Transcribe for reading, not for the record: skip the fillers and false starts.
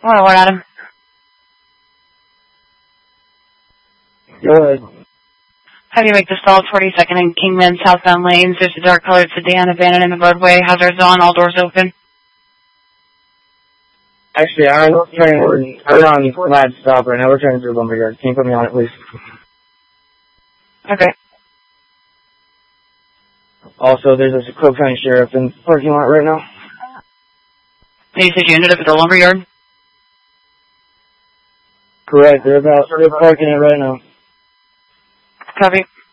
101, Adam. Go ahead. Have you make the stall at 42nd and Kingman southbound lanes. There's a dark-colored sedan abandoned in the roadway. Hazards on, all doors open. Actually, we're on Lad Stop right now. We're trying to do Lumberyard. Can you put me on it, please? Okay. Also, there's a Cook County Sheriff in the parking lot right now. You said you ended up at the lumberyard? Correct. They're parking it right now. Copy.